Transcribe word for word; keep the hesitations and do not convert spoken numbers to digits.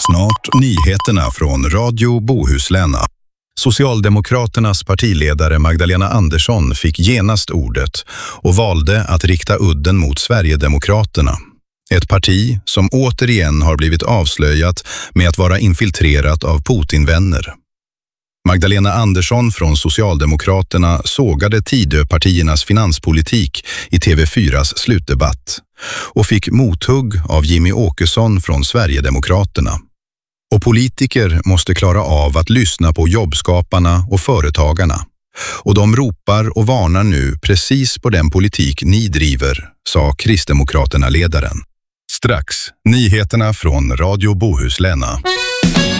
Snart nyheterna från Radio Bohuslän. Socialdemokraternas partiledare Magdalena Andersson fick genast ordet och valde att rikta udden mot Sverigedemokraterna. Ett parti som återigen har blivit avslöjat med att vara infiltrerat av Putin-vänner. Magdalena Andersson från Socialdemokraterna sågade Tidöpartiernas finanspolitik i T V fyras slutdebatt och fick mothugg av Jimmy Åkesson från Sverigedemokraterna. Och politiker måste klara av att lyssna på jobbskaparna och företagarna. Och de ropar och varnar nu precis på den politik ni driver, sa Kristdemokraterna-ledaren. Strax, nyheterna från Radio Bohuslän.